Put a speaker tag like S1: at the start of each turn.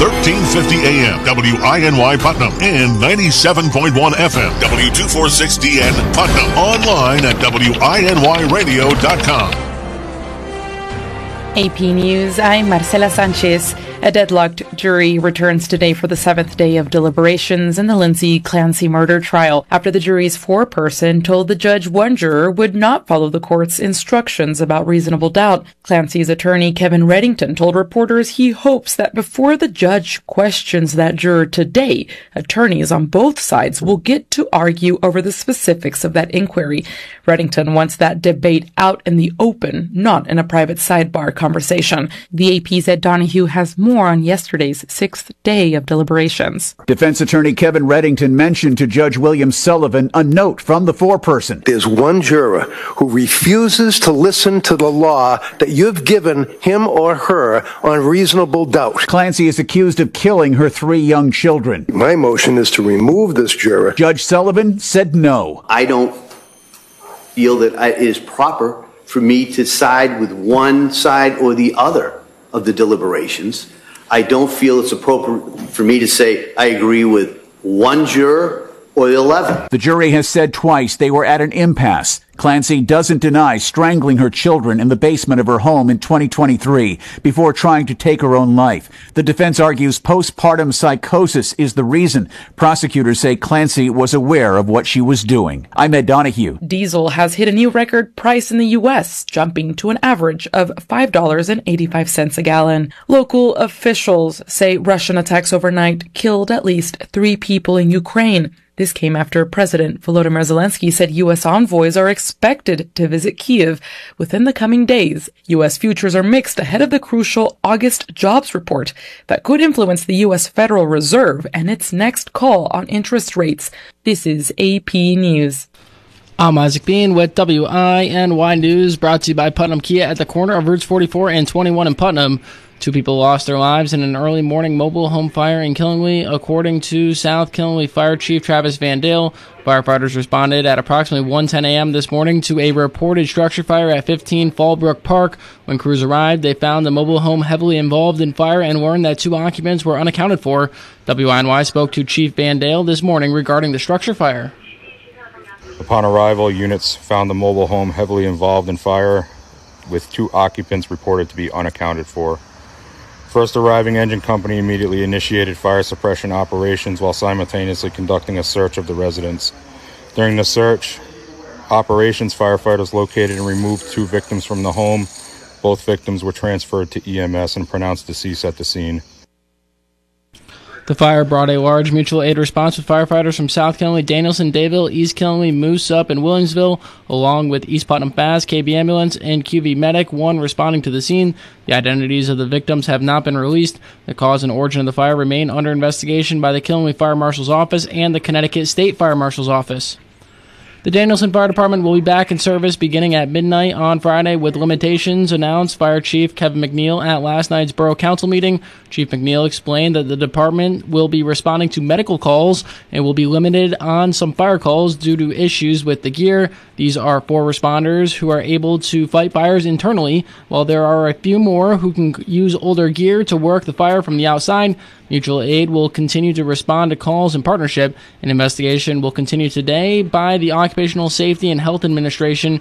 S1: 1350 AM, WINY Putnam, and 97.1 FM, W246DN Putnam. Online at WINYradio.com.
S2: AP News, I'm Marcela Sanchez. A deadlocked jury returns today for the seventh day of deliberations in the Lindsay Clancy murder trial after the jury's foreperson told the judge one juror would not follow the court's instructions about reasonable doubt. Clancy's attorney, Kevin Reddington, told reporters he hopes that before the judge questions that juror today, attorneys on both sides will get to argue over the specifics of that inquiry. Reddington wants that debate out in the open, not in a private sidebar conversation. The AP's Ed Donahue has more on yesterday's sixth day of deliberations.
S3: Defense attorney Kevin Reddington mentioned to Judge William Sullivan a note from the foreperson.
S4: There's one juror who refuses to listen to the law that you've given him or her on reasonable doubt.
S3: Clancy is accused of killing her 3 young children.
S4: My motion is to remove this juror.
S3: Judge Sullivan said no.
S5: I don't feel that it is proper for me to side with one side or the other of the deliberations. I don't feel it's appropriate for me to say I agree with one juror or the 11.
S3: The jury has said twice they were at an impasse. Clancy doesn't deny strangling her children in the basement of her home in 2023 before trying to take her own life. The defense argues postpartum psychosis is the reason. Prosecutors say Clancy was aware of what she was doing. I'm Ed Donahue.
S2: Diesel has hit a new record price in the U.S., jumping to an average of $5.85 a gallon. Local officials say Russian attacks overnight killed at least 3 people in Ukraine. This came after President Volodymyr Zelensky said U.S. envoys are expected to visit Kyiv within the coming days. U.S. futures are mixed ahead of the crucial August jobs report that could influence the U.S. Federal Reserve and its next call on interest rates. This is AP News.
S6: I'm Isaac Bean with WINY News, brought to you by Putnam Kia at the corner of Routes 44 and 21 in Putnam. 2 people lost their lives in an early morning mobile home fire in Killingly, according to South Killingly Fire Chief Travis Van Dale. Firefighters responded at approximately 1:10 a.m. this morning to a reported structure fire at 15 Fallbrook Park. When crews arrived, they found the mobile home heavily involved in fire and learned that 2 occupants were unaccounted for. WINY spoke to Chief Van Dale this morning regarding the structure fire.
S7: Upon arrival, units found the mobile home heavily involved in fire, with 2 occupants reported to be unaccounted for. First arriving engine company immediately initiated fire suppression operations while simultaneously conducting a search of the residence. During the search operations, firefighters located and removed 2 victims from the home. Both victims were transferred to EMS and pronounced deceased at the scene.
S6: The fire brought a large mutual aid response with firefighters from South Killingly, Danielson, Dayville, East Killingly, Moose Up, and Williamsville, along with East Putnam Fast, KB Ambulance, and QV Medic, 1 responding to the scene. The identities of the victims have not been released. The cause and origin of the fire remain under investigation by the Killingly Fire Marshal's Office and the Connecticut State Fire Marshal's Office. The Danielson Fire Department will be back in service beginning at midnight on Friday with limitations announced Fire Chief Kevin McNeil at last night's Borough Council meeting. Chief McNeil explained that the department will be responding to medical calls and will be limited on some fire calls due to issues with the gear. These are 4 responders who are able to fight fires internally, while there are a few more who can use older gear to work the fire from the outside. Mutual aid will continue to respond to calls in partnership. An investigation will continue today by the Occupational Safety and Health Administration